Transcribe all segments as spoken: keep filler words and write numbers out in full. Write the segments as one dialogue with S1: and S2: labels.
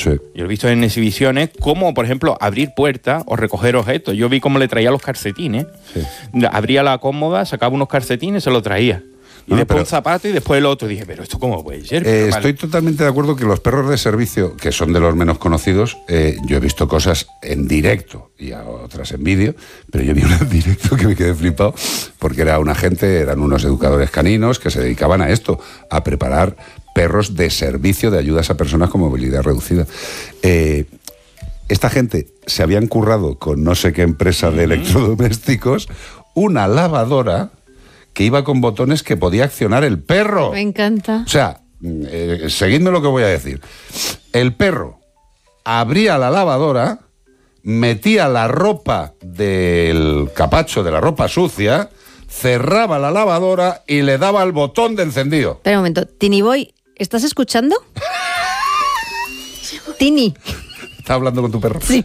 S1: Sí.
S2: Yo he visto en exhibiciones como, por ejemplo, abrir puertas o recoger objetos. Yo vi cómo le traía los calcetines.
S1: Sí.
S2: Abría la cómoda, sacaba unos calcetines y se los traía. Y
S1: No,
S2: después
S1: pero-
S2: un zapato y después el otro. Y dije, pero ¿esto cómo puede ser?
S1: Eh,
S2: Pero
S1: estoy
S2: vale.
S1: totalmente de acuerdo que los perros de servicio, que son de los menos conocidos, eh, yo he visto cosas en directo y a otras en vídeo, pero yo vi una en directo que me quedé flipado, porque era una gente, eran unos educadores caninos que se dedicaban a esto, a preparar perros de servicio de ayudas a personas con movilidad reducida. Eh, esta gente se habían currado con no sé qué empresa de electrodomésticos una lavadora que iba con botones que podía accionar el perro.
S3: Me encanta.
S1: O sea, eh, seguidme lo que voy a decir. El perro abría la lavadora, metía la ropa del capacho, de la ropa sucia, cerraba la lavadora y le daba el botón de encendido.
S3: Espera un momento. Tini Boy, ¿estás escuchando? Tini.
S1: ¿Estás hablando con tu perro?
S3: Sí.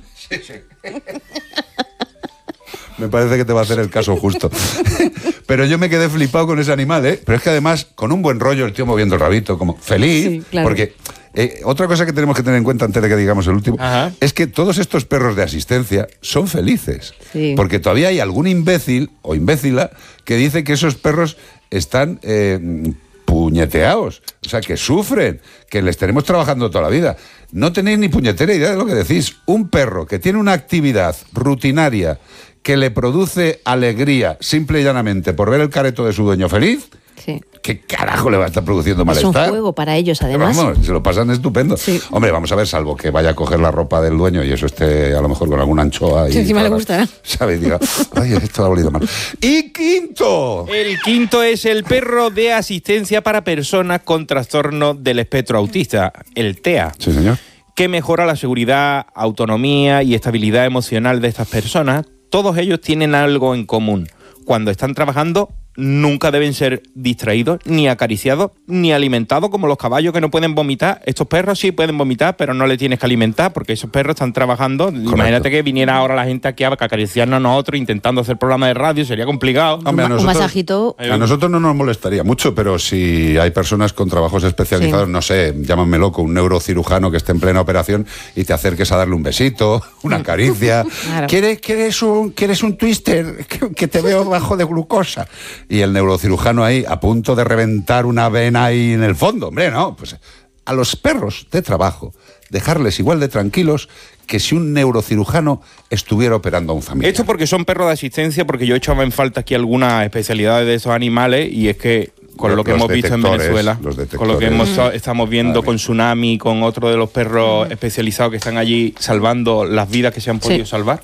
S1: Me parece que te va a hacer el caso justo. Pero yo me quedé flipado con ese animal, ¿eh? Pero es que además, con un buen rollo, el tío moviendo el rabito, como feliz.
S3: Sí, claro.
S1: Porque eh, otra cosa que tenemos que tener en cuenta antes de que digamos el último,
S2: Ajá.
S1: es que todos estos perros de asistencia son felices.
S3: Sí.
S1: Porque todavía hay algún imbécil o imbécila que dice que esos perros están eh, puñeteados. O sea, que sufren, que les tenemos trabajando toda la vida. No tenéis ni puñetera idea de lo que decís. Un perro que tiene una actividad rutinaria que le produce alegría simple y llanamente por ver el careto de su dueño feliz,
S3: Sí.
S1: ¿qué carajo le va a estar produciendo
S3: Es un
S1: malestar?
S3: juego para ellos, además.
S1: Vamos, se lo pasan estupendo.
S3: Sí.
S1: Hombre, vamos a ver, salvo que vaya a coger la ropa del dueño y eso esté a lo mejor con alguna anchoa. Y
S3: Sí, encima le
S1: para-
S3: gustará.
S1: ¿Sabe? Y diga, ay, esto ha olido mal. Y quinto.
S2: El quinto es el perro de asistencia para personas con trastorno del espectro autista, el T E A.
S1: Sí, señor.
S2: Que mejora la seguridad, autonomía y estabilidad emocional de estas personas. Todos ellos tienen algo en común. Cuando están trabajando, nunca deben ser distraídos, ni acariciados, ni alimentados como los caballos que no pueden vomitar. Estos perros sí pueden vomitar, pero no le tienes que alimentar porque esos perros están trabajando. Correcto. Imagínate que viniera ahora la gente aquí a acariciarnos a nosotros intentando hacer programas de radio, sería complicado.
S1: Hombre, a
S3: Un
S1: nosotros-
S3: masajito.
S1: A nosotros no nos molestaría mucho, pero si hay personas con trabajos especializados,
S3: Sí.
S1: no sé, llámame loco, un neurocirujano que esté en plena operación y te acerques a darle un besito, una caricia.
S3: Claro.
S1: ¿Quieres, quieres, un, ¿Quieres un twister? Que, que te veo bajo de glucosa. Y el neurocirujano ahí a punto de reventar una vena ahí en el fondo. Hombre, no, pues a los perros de trabajo dejarles igual de tranquilos que si un neurocirujano estuviera operando a un familiar.
S2: Esto porque son perros de asistencia, porque yo echaba en falta aquí algunas especialidades de esos animales y es que con
S1: Los-
S2: lo que
S1: los
S2: hemos visto en
S1: detectores,
S2: Venezuela,
S1: los
S2: con lo que hemos,
S1: detectores.
S2: estamos viendo
S1: Madre
S2: con
S1: mía.
S2: Tsunami, con otro de los perros especializados que están allí salvando las vidas que se han podido
S3: Sí.
S2: salvar.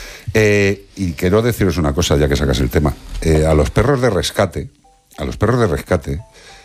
S1: Eh, y quiero deciros una cosa, ya que sacas el tema. Eh, a los perros de rescate, a los perros de rescate,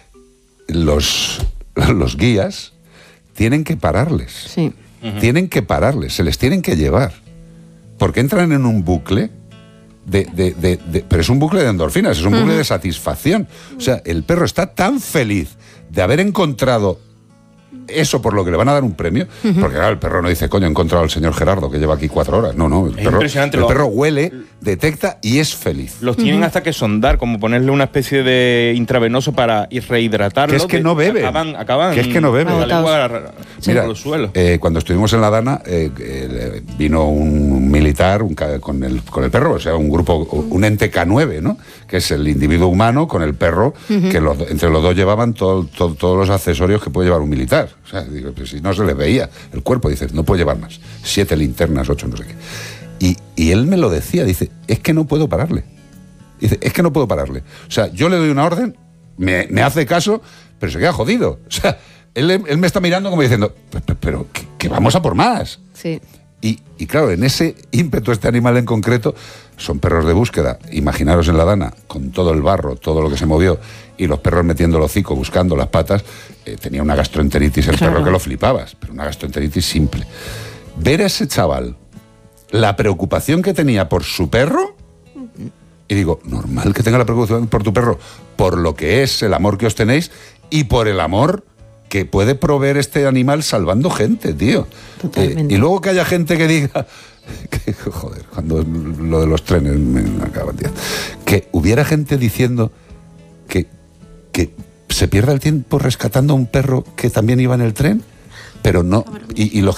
S1: los, los guías tienen que pararles.
S3: Sí.
S1: Tienen que pararles, se les tienen que llevar. Porque entran en un bucle de, de- de- de- pero es un bucle de endorfinas, es un bucle de satisfacción. O sea, el perro está tan feliz de haber encontrado eso por lo que le van a dar un premio, porque claro, el perro no dice, coño, he encontrado al señor Gerardo que lleva aquí cuatro horas. No, no, el,
S2: Es
S1: perro,
S2: impresionante
S1: el
S2: lo-
S1: perro huele, detecta y es feliz.
S2: Los tienen hasta que sondar, como ponerle una especie de intravenoso para ir rehidratarlo.
S1: Que es que
S2: de-
S1: no beben.
S2: Acaban, acaban
S1: Que es que no beben.
S2: con la lengua
S1: Mira,
S2: por los suelos.
S1: eh, cuando estuvimos en La Dana, eh, eh, vino un militar un ca- con, el, con el perro, o sea, un grupo, un ente K nueve, ¿no? Que es el individuo humano con el perro, que los- entre los dos llevaban todo- todo- todos los accesorios que puede llevar un militar. O sea, digo, pues si no se les veía el cuerpo, dices, no puedo llevar más. Siete linternas, ocho, no sé qué. Y, y él me lo decía, dice, es que no puedo pararle. Dice, es que no puedo pararle. O sea, yo le doy una orden, me, me hace caso, pero se queda jodido. O sea, él, él me está mirando como diciendo, pero, pero que, que vamos a por más.
S3: Sí.
S1: Y, y claro, en ese ímpetu, este animal en concreto, son perros de búsqueda. Imaginaros en La Dana, con todo el barro, todo lo que se movió, y los perros metiendo el hocico, buscando las patas, eh, tenía una gastroenteritis el
S3: Claro.
S1: perro que lo flipabas, pero una gastroenteritis simple. Ver a ese chaval, la preocupación que tenía por su perro, y digo, normal que tenga la preocupación por tu perro, por lo que es el amor que os tenéis y por el amor que puede proveer este animal salvando gente, tío.
S3: Totalmente.
S1: Eh, y luego que haya gente que diga, que, joder, cuando lo de los trenes me acaban, tío, que hubiera gente diciendo que, que se pierda el tiempo rescatando a un perro que también iba en el tren, pero no, y, y los